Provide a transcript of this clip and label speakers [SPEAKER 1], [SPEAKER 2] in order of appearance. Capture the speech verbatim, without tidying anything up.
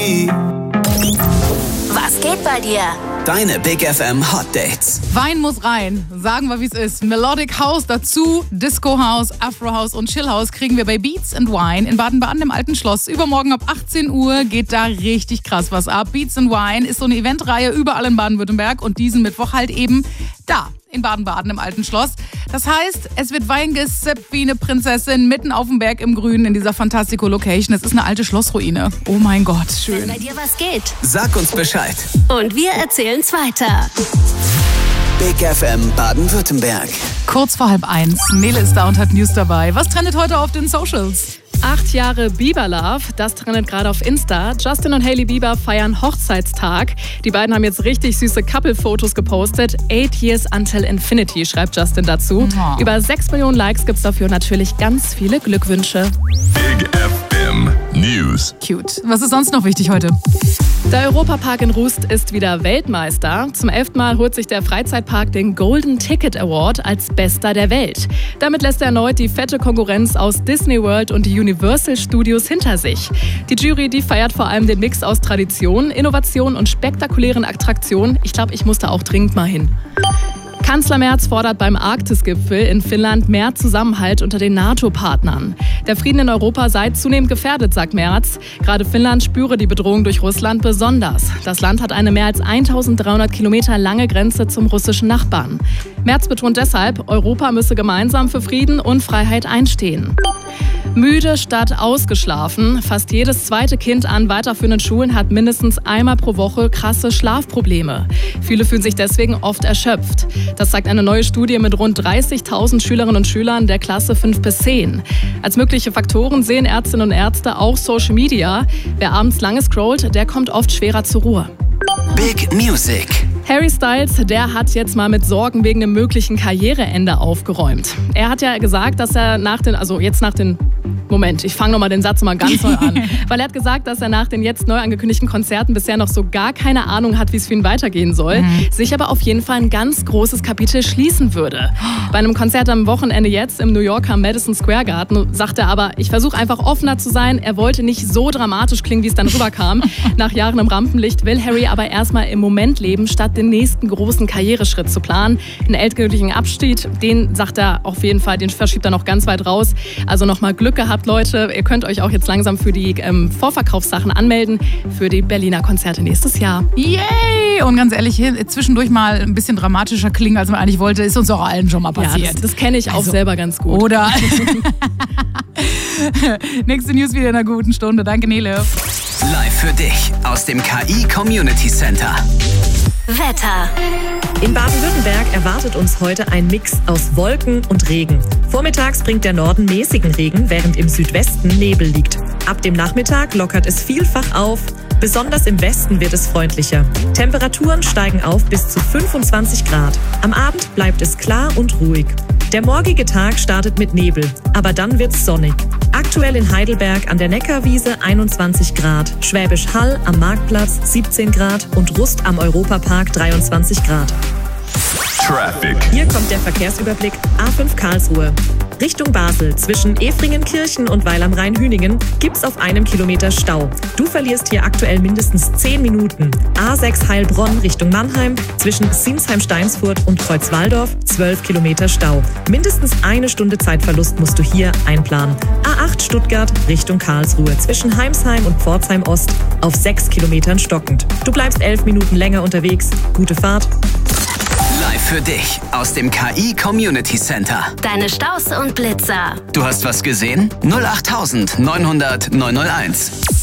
[SPEAKER 1] Was geht bei dir?
[SPEAKER 2] Deine Big F M Hot Dates.
[SPEAKER 3] Wein muss rein. Sagen wir, wie es ist. Melodic House dazu, Disco House, Afro House und Chill House kriegen wir bei Beats and Wine in Baden-Baden im Alten Schloss. Übermorgen ab achtzehn Uhr geht da richtig krass was ab. Beats and Wine ist so eine Eventreihe überall in Baden-Württemberg und diesen Mittwoch halt eben da in Baden-Baden im Alten Schloss. Das heißt, es wird Wein gesippt wie eine Prinzessin mitten auf dem Berg im Grünen in dieser Fantastico-Location. Es ist eine alte Schlossruine. Oh mein Gott, schön.
[SPEAKER 1] Wenn bei dir was geht.
[SPEAKER 2] Sag uns Bescheid.
[SPEAKER 1] Und wir erzählen's weiter.
[SPEAKER 2] Big F M Baden-Württemberg.
[SPEAKER 3] Kurz vor halb eins. Nele ist da und hat News dabei. Was trendet heute auf den Socials?
[SPEAKER 4] Acht Jahre Bieber-Love, das trendet gerade auf Insta. Justin und Hailey Bieber feiern Hochzeitstag. Die beiden haben jetzt richtig süße Couple-Fotos gepostet. Eight years until infinity, schreibt Justin dazu.
[SPEAKER 3] Oh.
[SPEAKER 4] Über sechs Millionen Likes gibt's dafür natürlich ganz viele Glückwünsche.
[SPEAKER 5] Big F M News.
[SPEAKER 3] Cute. Was ist sonst noch wichtig heute?
[SPEAKER 4] Der Europapark in Rust ist wieder Weltmeister. Zum elften Mal holt sich der Freizeitpark den Golden Ticket Award als Bester der Welt. Damit lässt er erneut die fette Konkurrenz aus Disney World und Universal Studios hinter sich. Die Jury, die feiert vor allem den Mix aus Tradition, Innovation und spektakulären Attraktionen. Ich glaube, ich muss da auch dringend mal hin. Kanzler Merz fordert beim Arktisgipfel in Finnland mehr Zusammenhalt unter den NATO-Partnern. Der Frieden in Europa sei zunehmend gefährdet, sagt Merz. Gerade Finnland spüre die Bedrohung durch Russland besonders. Das Land hat eine mehr als eintausenddreihundert Kilometer lange Grenze zum russischen Nachbarn. Merz betont deshalb, Europa müsse gemeinsam für Frieden und Freiheit einstehen. Müde statt ausgeschlafen. Fast jedes zweite Kind an weiterführenden Schulen hat mindestens einmal pro Woche krasse Schlafprobleme. Viele fühlen sich deswegen oft erschöpft. Das zeigt eine neue Studie mit rund dreißigtausend Schülerinnen und Schülern der Klasse fünf bis zehn. Als mögliche Faktoren sehen Ärztinnen und Ärzte auch Social Media. Wer abends lange scrollt, der kommt oft schwerer zur Ruhe.
[SPEAKER 2] Big Music.
[SPEAKER 4] Harry Styles, der hat jetzt mal mit Sorgen wegen einem möglichen Karriereende aufgeräumt. Er hat ja gesagt, dass er nach den, also jetzt nach den Moment, ich fange nochmal den Satz mal ganz neu an. Weil er hat gesagt, dass er nach den jetzt neu angekündigten Konzerten bisher noch so gar keine Ahnung hat, wie es für ihn weitergehen soll. Mhm. Sich aber auf jeden Fall ein ganz großes Kapitel schließen würde. Bei einem Konzert am Wochenende jetzt im New Yorker Madison Square Garden sagt er aber, ich versuche einfach offener zu sein. Er wollte nicht so dramatisch klingen, wie es dann rüberkam. Nach Jahren im Rampenlicht will Harry aber erstmal im Moment leben, statt den nächsten großen Karriereschritt zu planen. Einen endgültigen Abschied, den sagt er auf jeden Fall, den verschiebt er noch ganz weit raus. Also nochmal Glück gehabt, Leute. Ihr könnt euch auch jetzt langsam für die ähm, Vorverkaufssachen anmelden für die Berliner Konzerte nächstes Jahr.
[SPEAKER 3] Yay! Und ganz ehrlich, hier zwischendurch mal ein bisschen dramatischer klingen, als man eigentlich wollte, ist uns auch allen schon mal passiert.
[SPEAKER 4] Ja, das, das kenne ich auch
[SPEAKER 3] also,
[SPEAKER 4] selber ganz gut.
[SPEAKER 3] Oder? Nächste News wieder in einer guten Stunde. Danke, Nele.
[SPEAKER 2] Live für dich aus dem K I Community Center.
[SPEAKER 1] Wetter.
[SPEAKER 6] In Baden-Württemberg erwartet uns heute ein Mix aus Wolken und Regen. Vormittags bringt der Norden mäßigen Regen, während im Südwesten Nebel liegt. Ab dem Nachmittag lockert es vielfach auf. Besonders im Westen wird es freundlicher. Temperaturen steigen auf bis zu fünfundzwanzig Grad. Am Abend bleibt es klar und ruhig. Der morgige Tag startet mit Nebel, aber dann wird's sonnig. Aktuell in Heidelberg an der Neckarwiese einundzwanzig Grad, Schwäbisch Hall am Marktplatz siebzehn Grad und Rust am Europapark dreiundzwanzig Grad.
[SPEAKER 5] Traffic.
[SPEAKER 6] Hier kommt der Verkehrsüberblick A fünf Karlsruhe. Richtung Basel zwischen Efringenkirchen und Weil am Rhein-Hüningen gibt's auf einem Kilometer Stau. Du verlierst hier aktuell mindestens zehn Minuten. A sechs Heilbronn Richtung Mannheim zwischen Sinsheim-Steinsfurt und Kreuzwaldorf zwölf Kilometer Stau. Mindestens eine Stunde Zeitverlust musst du hier einplanen. A acht Stuttgart Richtung Karlsruhe zwischen Heimsheim und Pforzheim Ost auf sechs Kilometern stockend. Du bleibst elf Minuten länger unterwegs. Gute Fahrt.
[SPEAKER 2] Live für dich aus dem K I Community Center.
[SPEAKER 1] Deine Staus und Blitzer.
[SPEAKER 2] Du hast was gesehen? null acht neunhundert neunhunderteins.